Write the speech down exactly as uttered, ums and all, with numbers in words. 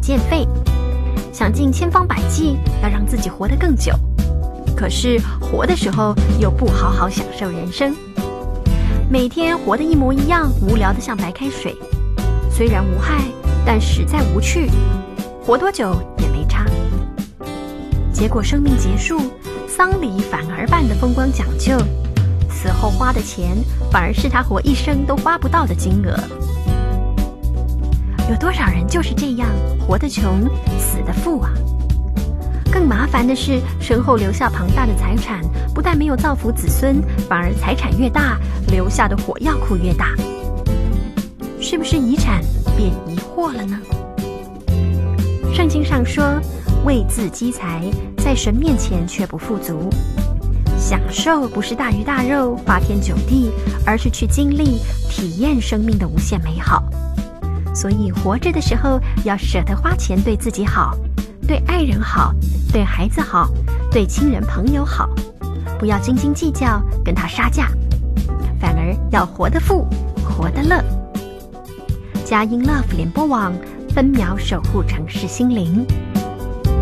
健废，想尽千方百计要让自己活得更久，可是活的时候又不好好享受人生，每天活得一模一样，无聊得像白开水，虽然无害，但实在无趣，活多久也没差。结果生命结束，丧礼反而办得风光讲究，死后花的钱反而是他活一生都花不到的金额。有多少人就是这样，活得穷，死得富啊！更麻烦的是，身后留下庞大的财产，不但没有造福子孙，反而财产越大，留下的火药库越大。是不是遗产变遗祸了呢？圣经上说，为自积财，在神面前却不富足。享受不是大鱼大肉、花天酒地，而是去经历、体验生命的无限美好。所以活着的时候要舍得花钱，对自己好，对爱人好，对孩子好，对亲人朋友好，不要斤斤计较，跟他杀价，反而要活得富，活得乐。佳音 Love 联播网分秒守护城市心灵。